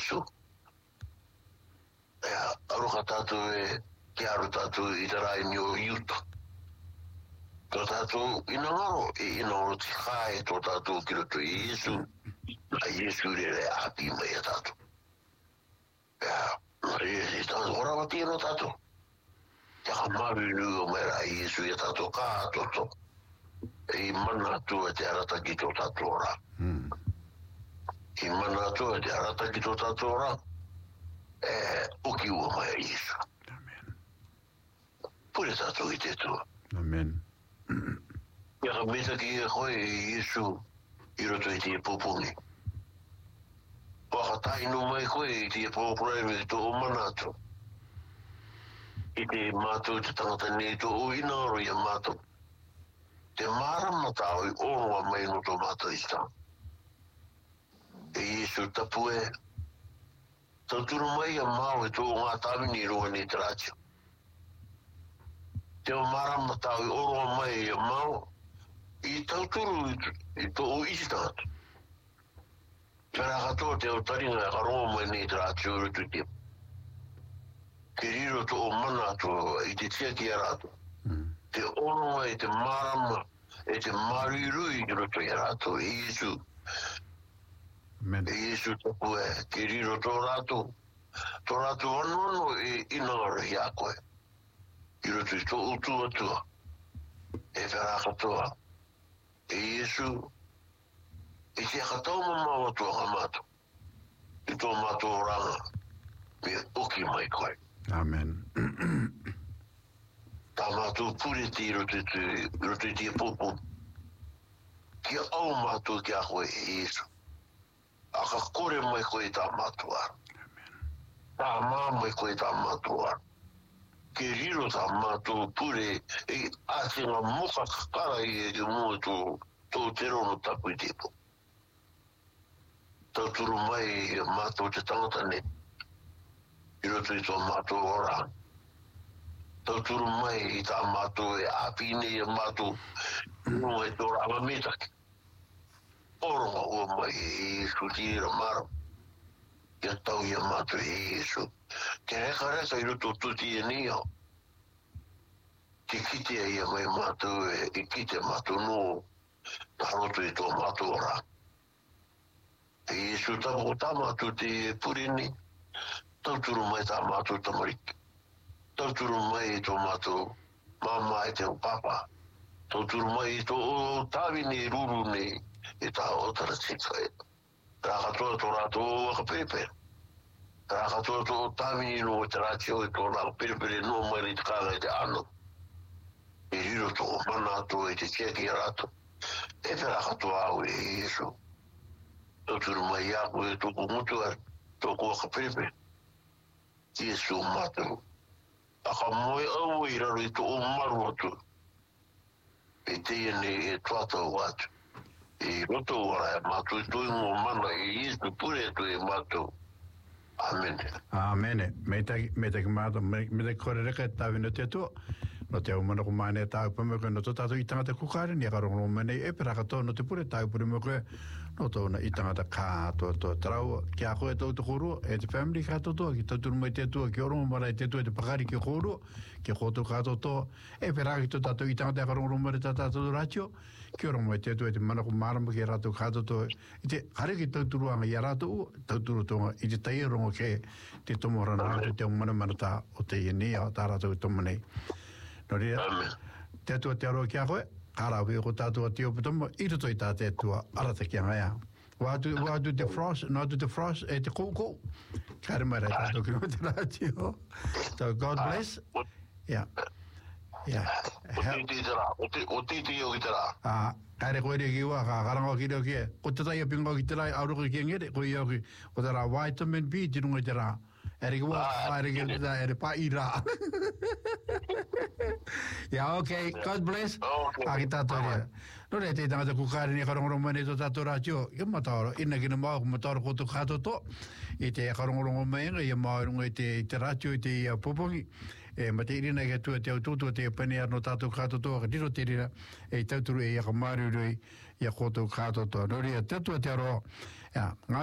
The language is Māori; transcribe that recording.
Yesu. Aruka tatu ki aru tatu I tarai ni o Utah. Tō tatu inangaro inangaro tikai tō tatu ki roto I Yesu. A Yesu re api mai a tatu. I tatu orawa tino tatu. Taka maru nui o mera I Yesu I tatu ka toto. I mana tua te arata ki tō tatu ora. I mana tua te arata ki tō tatu ora. Uki ua mai a Yesu. Amen. Pure tatu I te tua. Amen. Ia ka meta ki e koe Yesu I roto I te pupungi. Waka tainu mai koe I te pupungi I tō o manatu. I te mātou te tangata nei tō o inaro I a mātou. Te marama tāu I oroa mai no tō mātou I tā. E Yesu tapu e tauturu mai a mau tō ngā tāwini roa nei te rātio. Te o marama tāu I oroa mai a mau I tauturu I tō o isi tātu. Pera katoa te o taringa ka roa mai nei te rātio rutu te. Ke riro tō o mana tō I te tia ki a rātu. Te oroa I te marama e te marirui I roto I a rātu I Yesu. Amen. E Yesu tapu e ke riro tō rātu. Tō rātu anono e inangaro I a koe. I roto I tō utua tua. E pera katoa. E Yesu I te akatau mamawa tua ka mātou. I tō mātou ranga. Me uki mai koe. Amen. Tā mātou pure te roto I te popo. Kia au mātou ki a koe e Yesu. A ka kore mai koe tā mātou ara. Tā mā mai koe tā mātou ara. Ke riro tā mātou pure e ātinga moka kakara I e te mua tō te rono tapu I te po. Tauturu mai mātou te tangata ne. I roto I tō mātou ora. Tauturu mai I tā mātou e āpine I mātou nunga I tō rama metaki. Oronga ua mai e Yesu tira mara. Ia tau I a mātou e Yesu. Te reka I roto tuti e ni au. Te kite I a mai mātou e kite mātou no. Tā roto I tō mātou ora. E Yesu tapu tā mātou te purini. Tauturu mai tā mātou tamariki. Tauturu mai tō mātou mama e te o papa. Tauturu mai tō tāwini ruru nei e tā o tara tika e. Rākatoa tō rātou o waka perepe. Rākatoa tō tāwini no e te rātio e tō rāka perepere no mai ni te kāga e te ano. E riro tō mana tō e te tiaki a rātou. E pe rākatoa au e Yesu. Tauturu mai aku e tōku mutu ar tōku waka perepe. Yesu mātou. Aka moe au I raro I tō o maru atu. E te ene e tuatau atu. E roto ora e mātou I tōi mō mana e Yesu pure atu e mātou. Amen. Amen. Me te mātou, me te kore reka e tāwina te atua. No te au mana ko mai ne tāu pamako no tō tātou I tangata kukare ni a karongo mene e pera katoa no te pure tāu pure mo koe no tōna I tangata kātoa tō tarau ki a koe tō te kōrua e te family kātoa tō ki tauturu mai te atua ki orongo mara I te atua e te pakari ki kōrua ki kōtō kātoa tō e pera ki tō tātou I tangata a karongo mene tā tātou rātio ki orongo mai te atua e te mana ko marama ki rātou kātoa tō I te hare ki tauturu anga I a rātou tauturu tōnga I te taiarongo ke te tomorana rātou te mana tā o te ieni a tā rātou I tomanei. No rea, te atua te aroa ki a koe, kārawe ko tātua te opatomo, I roto I tā te atua arata ki a ngai a. Wā tu te frost, e te kōkō. Kāre mai rei tātua ki no te rātio. So God bless. Yeah. O titi o ki te rā. Kāre koe rea ki ua, kā karanga ki reo ki e. Ko te tai a pinga ki te rai, auroko ki ngere, ko I au ki, ko te rā vitamin B, tirunga I te rā. Ere ki ua, ere pa I rā. Yeah, okay. God bless. Aki tātou rea. No rea te tangata kukare ni karongorongo mene tō tātou rātio. Ia mataoro, ina kina mau ku mataoro koto kātoto. I te karongorongo mene, ia maurunga I te rātio, I te popongi. E ma te irina ki atua te autotua te pane arno tātou kātoto. Ka tiro te rira, e tauturu e ia ka marurui, ia koto kātoto. No rea, te atua te aroa.